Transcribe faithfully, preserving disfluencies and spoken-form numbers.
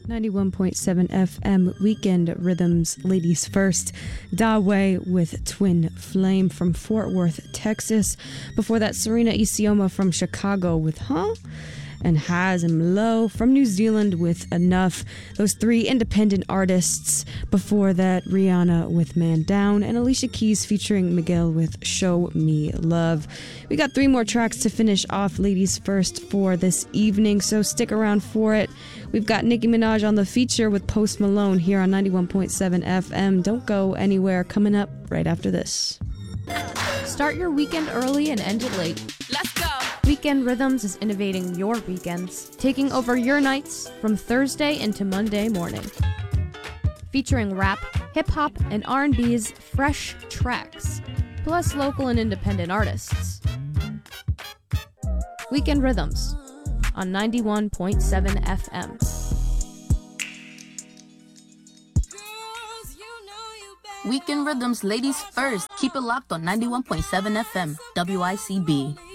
ninety-one point seven F M Weekend Rhythms, ladies first. Dawei with Twin Flame from Fort Worth, Texas. Before that, Serena Isioma from Chicago with Huh? And Has and Low from New Zealand with Enough. Those three independent artists. Before that, Rihanna with Man Down and Alicia Keys featuring Miguel with Show Me Love. We got three more tracks to finish off ladies first for this evening, so stick around for it. We've got Nicki Minaj on the feature with Post Malone here on ninety-one point seven F M. Don't go anywhere, coming up right after this. Start your weekend early and end it late. Let's go! Weekend Rhythms is innovating your weekends, taking over your nights from Thursday into Monday morning. Featuring rap, hip-hop, and R and B's fresh tracks, plus local and independent artists. Weekend Rhythms on ninety-one point seven F M. Weekend Rhythms, ladies first. Keep it locked on ninety-one point seven F M, W I C B.